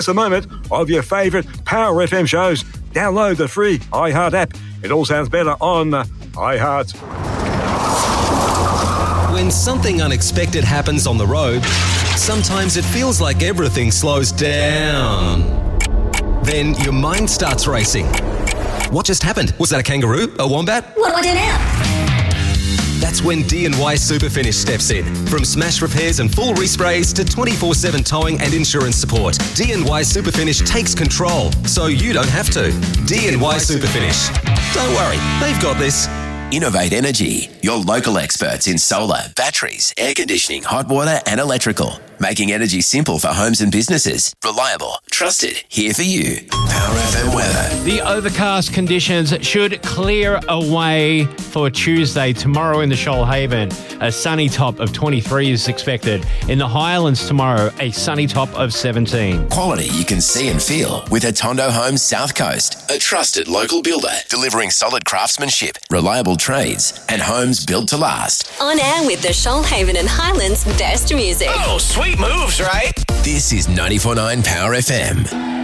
a moment of your favourite Power FM shows. Download the free iHeart app. It all sounds better on iHeart. When something unexpected happens on the road, sometimes it feels like everything slows down. Then your mind starts racing. What just happened? Was that a kangaroo? A wombat? What do I do now? That's when D&Y Superfinish steps in. From smash repairs and full resprays to 24/7 towing and insurance support, D&Y Superfinish takes control so you don't have to. D&Y Superfinish. Don't worry, they've got this. Innovate Energy, your local experts in solar, batteries, air conditioning, hot water and electrical. Making energy simple for homes and businesses. Reliable, trusted, here for you. Power FM weather. The overcast conditions should clear away for Tuesday. Tomorrow in the Shoalhaven, a sunny top of 23 is expected. In the Highlands tomorrow, a sunny top of 17. Quality you can see and feel with Atondo Homes South Coast. A trusted local builder delivering solid craftsmanship, reliable trades and homes built to last. On air with the Shoalhaven and Highlands best music. Oh, sweet moves, right? This is 94.9 Power FM.